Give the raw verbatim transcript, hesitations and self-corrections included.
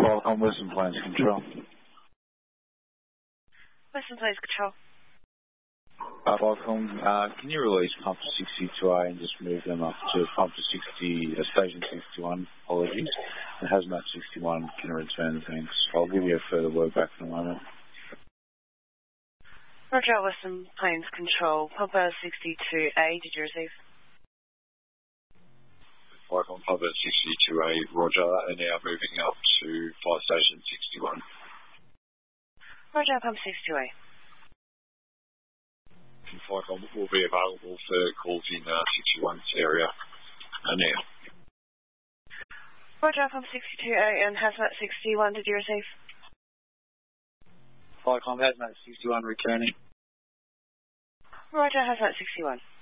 Qualcomm Western Plains Control. Western Plains Control. Uh, Qualcomm, uh, can you release pump to sixty-two A and just move them up to pump to sixty, uh, station sixty-one, apologies, and hazmat sixty-one can return, thanks. I'll give you a further word back in a moment. Roger, Western Plains Control. Pumper sixty-two A, did you receive? Qualcomm Pumper sixty-two A, Roger, and now moving up to fire station sixty-one. Roger, Pump sixty-two A. Qualcomm will be available for calls in uh, sixty-one's area uh, now. Roger, Pump sixty-two A and hazmat sixty-one, did you receive? Qualcomm hazmat sixty-one returning. Roger, hazmat sixty-one.